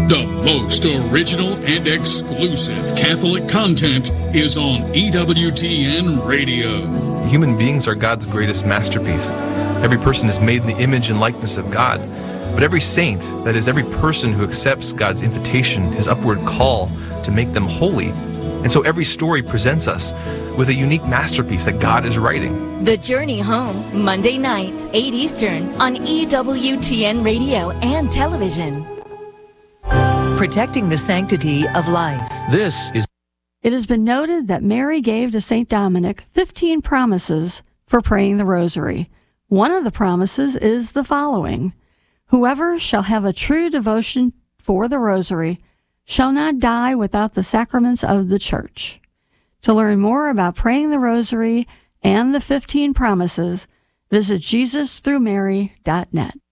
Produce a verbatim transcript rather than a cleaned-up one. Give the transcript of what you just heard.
The most original and exclusive Catholic content is on E W T N Radio. Human beings are God's greatest masterpiece. Every person is made in the image and likeness of God. But every saint, that is, every person who accepts God's invitation, his upward call to make them holy. And so every story presents us with a unique masterpiece that God is writing. The Journey Home, Monday night, eight Eastern, on E W T N Radio and television. Protecting the sanctity of life. This is... It has been noted that Mary gave to Saint Dominic fifteen promises for praying the rosary. One of the promises is the following: whoever shall have a true devotion for the rosary shall not die without the sacraments of the Church. To learn more about praying the rosary and the fifteen promises, visit Jesus through Mary dot net.